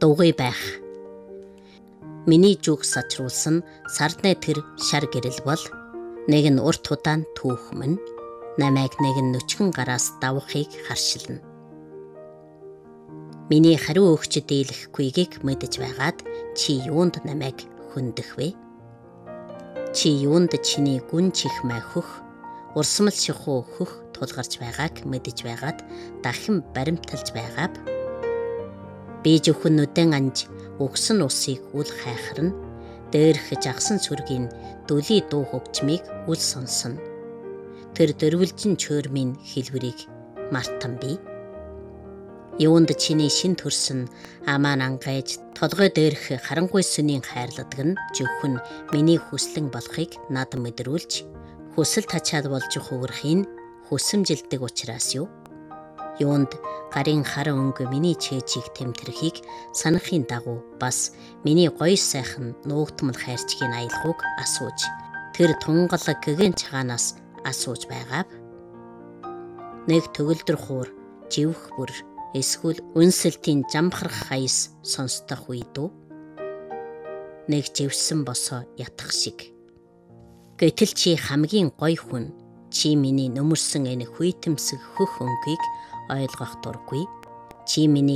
дугуй байх. Миний зүг сачруулсан сардны тэр шар гэрэл бол нэг нь урт удаан түүх мөн, намайг нэг нь нүчгэн гараас давахыг харшилна. Миний хариу өгч дийлэхгүйгийг мэдэж байгаад чи юунд намайг хөндөх вэ? Чи юунд чиний гүн чихмээ хөх, урсмал шихуу хөх тулгарч байгааг мэдэж байгаад дахин баримталж байгаав. Би зөвхөн нүдэн анж өгсөн усыг үл хайхарна, дээрх жагсан сүргийн дүлий дуу хөгжмийг үл сонсно. Тэр дөрвөлжин чөөрмийн хэлбэрийг мартан би. Юунд чиний шин төрсөн амаа ангайж толгой дээрх харанхуй сүнийн хайрладаг нь зөвхөн миний хүслэн болохыг над мэдрүүлж, хүсэл тачаад болж хувирахын хүсэмжилдэг учраас юу? Юунд гарын хар өнгө миний чэжийг тэмтэрхийг санахын дагуу бас миний гоё сайхан нуугдмал хайрчгийн аялгауг асууж, тэр тунгалаг гэгэн цагаанаас асууж байгаав. Нэг төгөлдөр хуур, живх бүр, эсвэл үнсэлтийн жамхрах хаяс сонсдох үед үү? Нэг живсэн босоо ятах шиг. Гэтэл чи хамгийн гоё хүн, чи миний нөмөрсөн энэ хүйтэмсэг хөх өнгийг ойлгох дургүй. Чи миний